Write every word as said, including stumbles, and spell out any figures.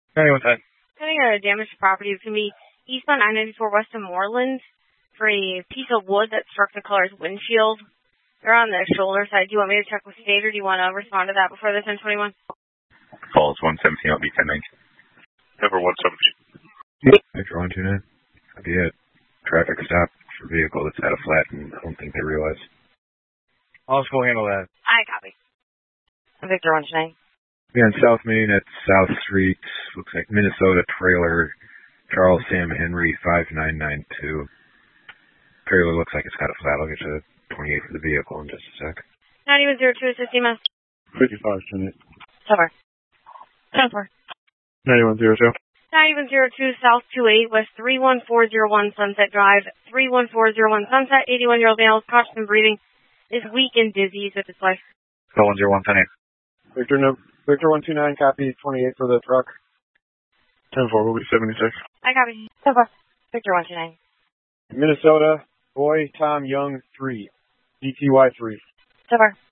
ninety-one ten. Having a damaged property. It's going to be eastbound I ninety-four west of Moreland for a piece of wood that struck the car's windshield. They're on the shoulder side. Do you want me to check with state, or do you want to respond to that before the ten twenty-one? Falls one seventeen, I'll be ten nineteen. Number one seventeen. Victor one two nine. I'll be at traffic stop for vehicle that's at a flat, and I don't think they realize. I'll just go handle that. I copy. Victor one two nine. Be on South Main at South Street. Looks like Minnesota trailer. Charles Sam Henry five nine nine two. Trailer looks like it's got a flat. I'll get you twenty-eight for the vehicle in just a sec. ninety-one zero two, assisting us. fifty-five, ten eight. Cover. ten four. ninety-one zero two. ninety-one zero two, South two eight, West three one four zero one, Sunset Drive. three one four zero one, Sunset. eighty-one-year-old male, cautious and breathing. Is weak and dizzy with his life. one zero one ten eight. Victor, no, Victor one two nine, copy twenty-eight for the truck. ten four will be seventy-six. I copy. ten four. Victor one two nine. Minnesota, boy Tom Young three. D T Y three. ten four.